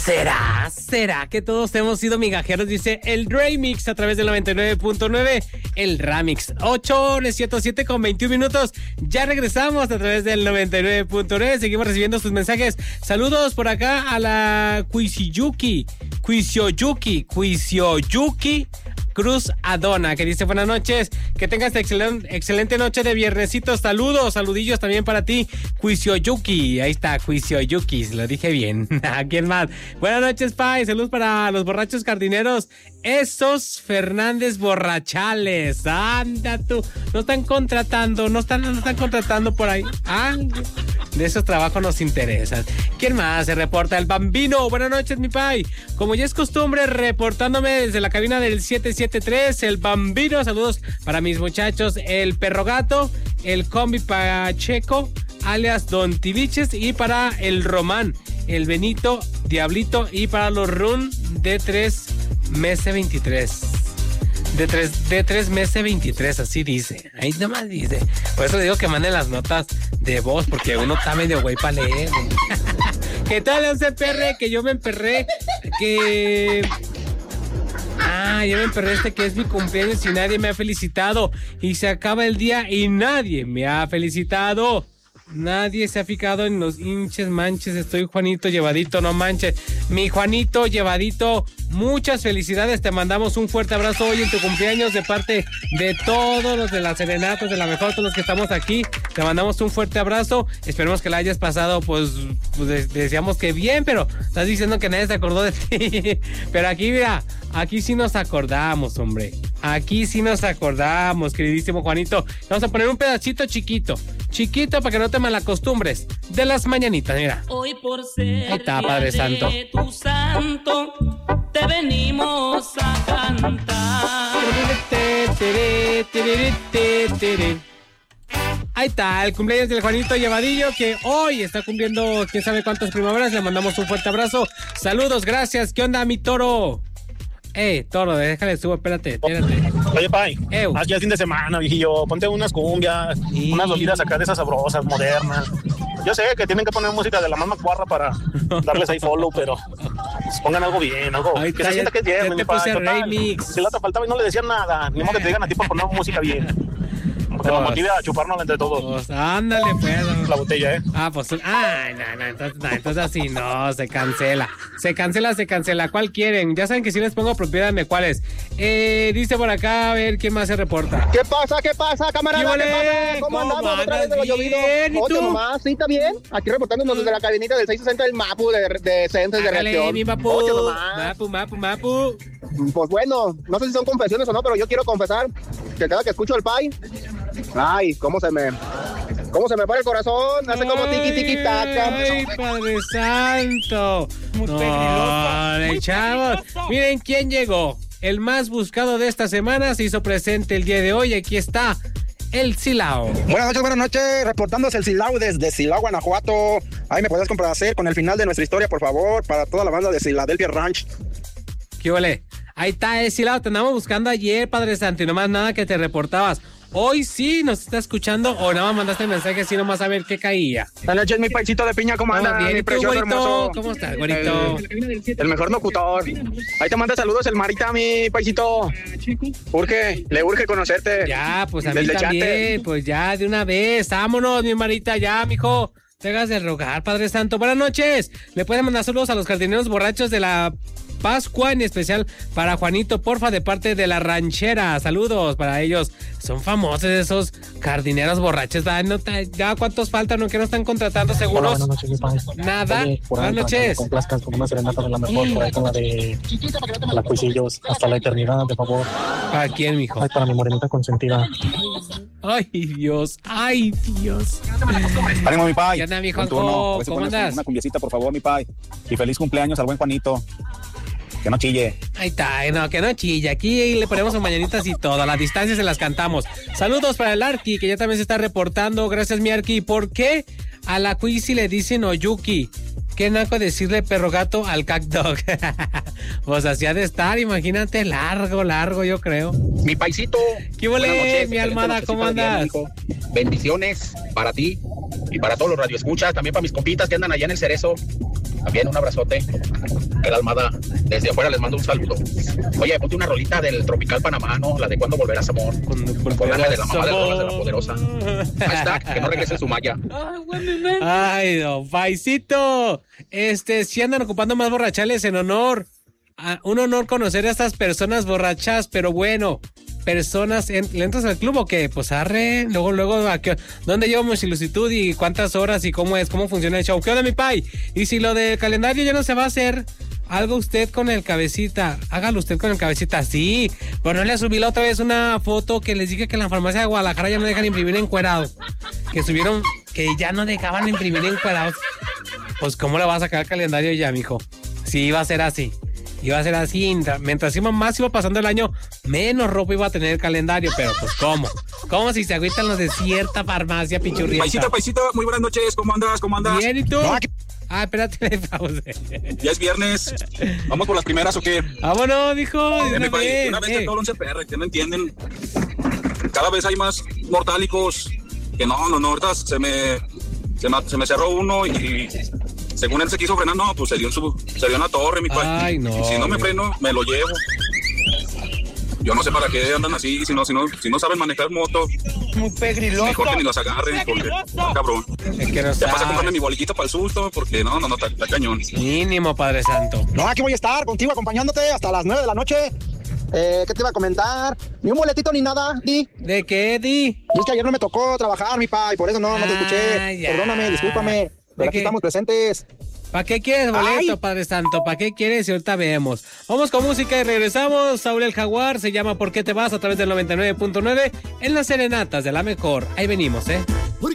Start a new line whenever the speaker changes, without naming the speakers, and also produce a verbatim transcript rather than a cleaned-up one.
¿Será? ¿Será que todos hemos sido migajeros? Dice el Remix a través del noventa y nueve punto nueve. El Ramix. ocho, ciento siete con veintiún minutos. Ya regresamos a través del noventa y nueve punto nueve. Seguimos recibiendo sus mensajes. Saludos por acá a la Kuisiyuki. Kuisioyuki. Kuisioyuki Cruz Adona, que dice buenas noches, que tengas excelente, excelente noche de viernesitos, saludos, saludillos también para ti, Kuisioyuki, ahí está, Kuisioyuki, lo dije bien. ¿A quién más? Buenas noches, Pai, saludos para los borrachos jardineros, esos Fernández borrachales, anda tú, no están contratando, no están, no están contratando por ahí, ah, de esos trabajos nos interesan. ¿Quién más se reporta? El Bambino, buenas noches, mi Pai, como ya es costumbre, reportándome desde la cabina del siete siete tres, el Bambino, saludos para mis muchachos, el Perro Gato, el Combi Pacheco, alias Don Tiliches, y para el Román, el Benito, Diablito, y para los Run de tres meses veintitrés. De tres, de tres meses veintitrés, así dice. Ahí nomás dice. Por eso digo que manden las notas de voz, porque uno está medio güey para leer. ¿Qué tal, once P R? Que yo me emperré, que... Ah, ya me emperré este que es mi cumpleaños y nadie me ha felicitado. Y se acaba el día y nadie me ha felicitado. Nadie se ha fijado en los hinches manches. Estoy Juanito llevadito, no manches. Mi Juanito llevadito, muchas felicidades. Te mandamos un fuerte abrazo hoy en tu cumpleaños de parte de todos los de la Serenatas, de la Mejor, todos los que estamos aquí. Te mandamos un fuerte abrazo. Esperemos que la hayas pasado, pues, pues deseamos que bien, pero estás diciendo que nadie se acordó de ti. Pero aquí, mira, aquí sí nos acordamos, hombre. Aquí sí nos acordamos, queridísimo Juanito. Vamos a poner un pedacito chiquito, chiquito para que no te malacostumbres de las mañanitas, mira.
Hoy por ser
ahí está, Padre Santo.
Tu santo, te venimos a cantar.
Ahí está, el cumpleaños del Juanito Llevadillo, que hoy está cumpliendo quién sabe cuántas primaveras. Le mandamos un fuerte abrazo. Saludos, gracias. ¿Qué onda, mi toro? Eh, toro, déjale subo, espérate, espérate.
Oye, Pai, aquí el fin de semana, viejillo, ponte unas cumbias, sí, unas dolidas acá de esas sabrosas, modernas. Yo sé que tienen que poner música de la más macuarra para darles ahí follow, pero pues, pongan algo bien, algo
ay,
que se sienta que es viernes, mi Pai.
Remix.
Si la otra faltaba y no le decían nada, ni modo que te digan a ti por poner música bien. Que nos motive a chuparnos entre todos.
Pues ándale, pues.
La botella, ¿eh?
Ah, pues. Ay, no, no, entonces, no, entonces así no, se cancela. Se cancela, se cancela. ¿Cuál quieren? Ya saben que si les pongo propiedad de cuáles. Eh, dice por acá, a ver quién más se reporta.
¿Qué pasa? ¿Qué pasa, camarada? ¿Qué, ¿Qué pasa? ¿Cómo, ¿Cómo andamos otra vez de lo llovido? Oye, nomás, sí, está bien. Aquí reportándonos desde la cabinita del seiscientos sesenta del Mapu de, de Centros de Reacción.
Mi Mapu.
Oye, nomás.
Mapu, Mapu, Mapu.
Pues bueno, no sé si son confesiones o no, pero yo quiero confesar que cada que escucho el Pai, ay, cómo se me, cómo se me pone el corazón, hace ay, como tiki tiki taca.
Ay, Padre Santo. Muy no, peligroso. Chavos, miren quién llegó. El más buscado de esta semana se hizo presente el día de hoy. Aquí está el Silao.
Buenas noches, buenas noches. Reportándose el Silao desde Silao, Guanajuato. Ahí me podés complacer con el final de nuestra historia, por favor, para toda la banda de Philadelphia Ranch.
¿Qué ole? Ahí está, el Silao. Te andamos buscando ayer, Padre Santo, y nomás nada que te reportabas. Hoy sí nos está escuchando o nada más mandaste mensaje así nomás a ver qué caía.
Buenas noches, mi paisito de piña, ¿cómo anda?
Bien,
mi precioso hermoso.
¿Cómo estás, güerito?
El, el mejor locutor. Ahí te manda saludos el Marita, mi paisito. Urge, le urge conocerte.
Ya, pues a mí también, chate. Pues ya, de una vez. Vámonos, mi Marita, ya, mijo. Te hagas de rogar, Padre Santo. Buenas noches. Le pueden mandar saludos a los jardineros borrachos de la Pascua, en especial para Juanito, porfa, de parte de la ranchera. Saludos para ellos. Son famosos esos jardineros borrachos. No, ya cuántos faltan, ¿no? Que no están contratando seguros.
Hola, buenas noches, mi Pai.
Nada.
Oye,
buenas noches.
Con complazcas con una serenata de la mejor, mm. por ahí con la de la Cuisillos, hasta la eternidad, de favor.
¿Para quién, mijo?
Ay, para mi morenita consentida.
Ay, Dios, ay, Dios.
Ánimo, mi Pai.
¿Qué onda, mi
Juanjo?
¿Cómo, ¿Cómo andas?
Una cumbiecita, por favor, mi Pai. Y feliz cumpleaños al buen Juanito. Que no chille.
Ahí está, no, que no chille. Aquí le ponemos sus mañanitas y todo. A la distancia se las cantamos. Saludos para el Arqui, que ya también se está reportando. Gracias, mi Arqui. ¿Por qué a la Cuisi le dicen Oyuki? Qué naco decirle perro gato al cat dog. Pues así ha de estar, imagínate, largo, largo, yo creo.
Mi paisito.
¿Qué huele, mi almada? ¿Cómo andas?
Bendiciones para ti y para todos los radioescuchas, también para mis compitas que andan allá en el Cerezo. También un abrazote. El Almada, desde afuera les mando un saludo. Oye, ponte una rolita del Tropical Panamá, ¿no? La de Cuando Volverás Amor. Acuérdame de la mamá de Rolas de la Poderosa. Hashtag, que no regrese su malla.
Ay, don Paisito. Este, si andan ocupando más borrachales en honor. A, un honor conocer a estas personas borrachas, pero bueno. Personas, en, ¿le entras al club o qué? Pues arre, luego, luego, ¿a qué, ¿dónde llevamos solicitud y cuántas horas y cómo es, cómo funciona el show? ¿Qué onda, mi pai? Y si lo del calendario ya no se va a hacer, algo usted con el cabecita, hágalo usted con el cabecita, sí. Pero no le subí la otra vez una foto que les dije que en la farmacia de Guadalajara ya no dejan imprimir encuerados, que subieron, que ya no dejaban imprimir encuerados. Pues, ¿cómo le va a sacar el calendario ya, mijo? Sí, iba a ser así. Iba a ser así, mientras iba más iba pasando el año, menos ropa iba a tener el calendario, pero pues ¿cómo? ¿Cómo si se agüitan los de cierta farmacia pichurrienta?
Paisito, paisito, muy buenas noches, ¿cómo andas? ¿Cómo andas?
Bien, ¿y tú? No, aquí... Ah, espérate, pausa.
Ya es viernes, ¿vamos por las primeras o qué?
Vámonos, dijo.
Eh, una, vez, una vez eh. que todo el once P R, que no entienden. Cada vez hay más mortálicos que no, no, no, ahorita se me, se me, se me cerró uno y... Según él se quiso frenar, no, pues se dio en, su, se dio en la torre, mi padre.
Ay, no.
Y si no me freno, me lo llevo. Yo no sé para qué andan así, si no, si no, si no saben manejar moto.
Muy pegriloso.
Mejor que ni los agarren, porque, oh, cabrón.
Es que no
ya pasa a comprarme mi boliquito para el susto, porque no, no, no, está, está cañón.
Mínimo, Padre Santo.
No, aquí voy a estar contigo acompañándote hasta las nueve de la noche. Eh, ¿Qué te iba a comentar? Ni un boletito ni nada, Di.
¿De qué, Di?
Y es que ayer no me tocó trabajar, mi pa, y por eso no, no te escuché. Ya. Perdóname, discúlpame. Pero aquí estamos presentes.
¿Para qué quieres boleto, Ay. Padre Santo? ¿Para qué quieres? Y ahorita vemos. Vamos con música y regresamos. Saúl el Jaguar se llama ¿Por qué te vas? A través del noventa y nueve punto nueve en las serenatas de la mejor. Ahí venimos, ¿eh?